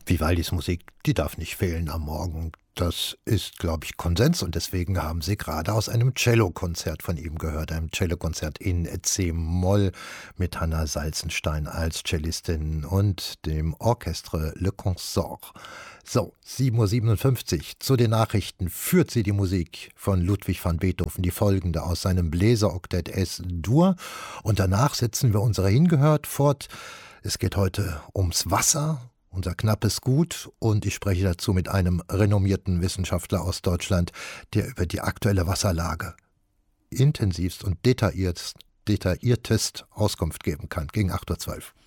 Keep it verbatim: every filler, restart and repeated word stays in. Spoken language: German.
Vivaldis Musik, die darf nicht fehlen am Morgen. Das ist, glaube ich, Konsens und deswegen haben Sie gerade aus einem Cellokonzert von ihm gehört, einem Cellokonzert in C-Moll mit Hanna Salzenstein als Cellistin und dem Orchestre Le Consort. So, sieben Uhr siebenundfünfzig. Zu den Nachrichten führt sie die Musik von Ludwig van Beethoven, die folgende aus seinem Bläseroktett Es-Dur. Und danach setzen wir unsere Hingehört fort. Es geht heute ums Wasser, unser knappes Gut, und ich spreche dazu mit einem renommierten Wissenschaftler aus Deutschland, der über die aktuelle Wasserlage intensivst und detailliertest, detailliertest Auskunft geben kann, gegen acht Uhr zwölf.